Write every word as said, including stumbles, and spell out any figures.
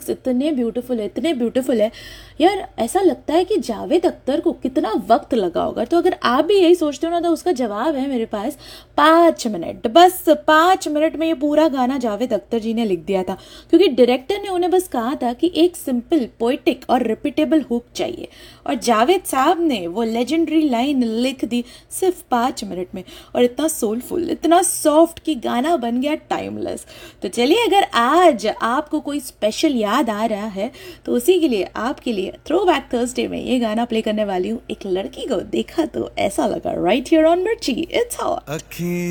Lyrics इतने beautiful है, इतने ब्यूटीफुल है यार, ऐसा लगता है कि जावेद अख्तर को कितना वक्त लगा होगा। तो अगर आप भी यही सोचते हो ना, तो उसका जवाब है मेरे पास, पाँच मिनट। बस पाँच मिनट में ये पूरा गाना जावेद अख्तर जी ने लिख दिया था, क्योंकि डायरेक्टर ने उन्हें बस कहा था कि एक सिंपल, पोइटिक और रिपीटेबल हुक चाहिए, और जावेद साहब ने वो लेजेंडरी लाइन लिख दी सिर्फ पाँच मिनट में, और इतना सोलफुल, इतना सॉफ्ट कि गाना बन गया टाइमलेस। तो चलिए, अगर आज आपको कोई स्पेशल याद आ रहा है तो उसी के लिए, आपके लिए थ्रो बैक थर्सडे में ये गाना प्ले करने वाली हूँ। एक लड़की को देखा तो ऐसा लगा, राइट हियर ऑन मिर्ची, इट्स हॉट।